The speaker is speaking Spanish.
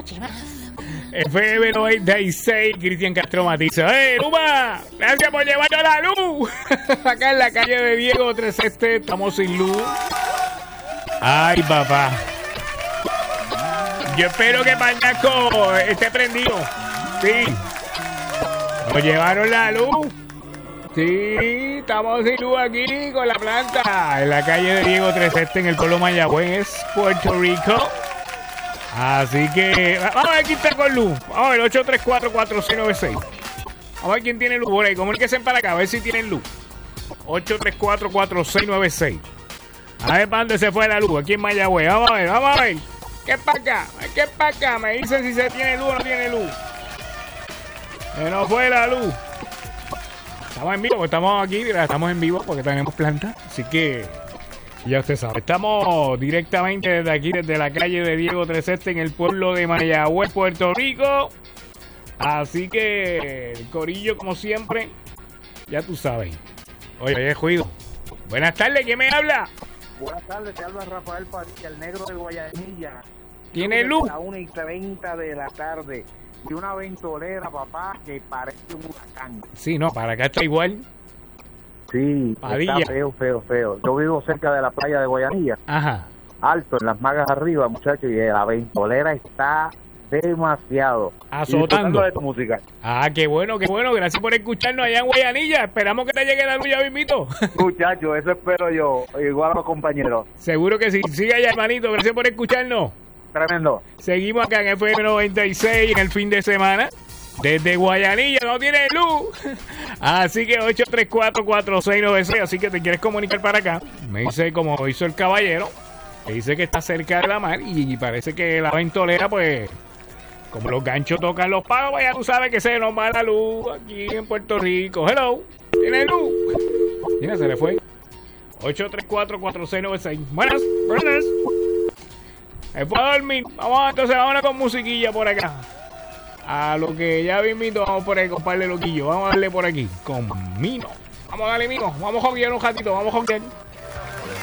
chivas. FM 96, Cristian Castro Matiza. Luma! Gracias por llevarnos la luz. Acá en la calle de Diego 3 Este, estamos sin luz. Ay, papá. Yo espero que Pañasco esté prendido. Sí. Nos llevaron la luz. Sí, estamos sin luz aquí con la planta. En la calle de Diego 3 Este, en el pueblo Mayagüez, Puerto Rico. Así que vamos a ver quién está con luz. Vamos a ver, 834-4696. Vamos a ver quién tiene luz por ahí. Comuníquense para acá, a ver si tienen luz. 834-4696. A ver para dónde se fue la luz. Aquí en Mayagüez. Vamos a ver, vamos a ver. ¿Qué es para acá? ¿Qué es para acá? Me dicen si se tiene luz o no tiene luz. Se nos fue la luz. Estamos en vivo, estamos aquí. Estamos en vivo porque tenemos planta. Así que ya usted sabe. Estamos directamente desde aquí, desde la calle de Diego 3 Este, en el pueblo de Mayagüez, Puerto Rico. Así que el corillo, como siempre, ya tú sabes. Oye, Juido. Buenas tardes, ¿quién me habla? Buenas tardes, te habla Rafael Padilla, el negro de Guayanilla. ¿Tiene luz? A 1:30 de la tarde. Y una ventolera, papá, que parece un huracán. Sí, no, para acá está igual. Sí, Padilla. Está feo. Yo vivo cerca de la playa de Guayanilla. Ajá. Alto, en las magas arriba, muchachos, y la ventolera está demasiado. Azotando. De tu música. Ah, qué bueno. Gracias por escucharnos allá en Guayanilla. Esperamos que te llegue la luz ya mismito. Muchachos, eso espero yo, igual a los compañeros. Seguro que sí. Siga allá, hermanito. Gracias por escucharnos. Tremendo. Seguimos acá en FM 96 en el fin de semana. Desde Guayanilla no tiene luz. Así que 834-4696. Así que te quieres comunicar para acá. Me dice como hizo el caballero. Me dice que está cerca de la mar. Y parece que la ventolera, pues, como los ganchos tocan los palos, pues ya tú sabes que se nos va la luz aquí en Puerto Rico. Hello. ¿Tiene luz? Mira, se le fue. 834-4696. Buenas. Me puedo dormir. Entonces vámonos con musiquilla por acá. A lo que ya vi Mito, vamos por ahí, compadre Loquillo. Vamos a darle por aquí con Mino. Vamos a darle, Mino. Vamos a joquear un ratito, vamos a joquear.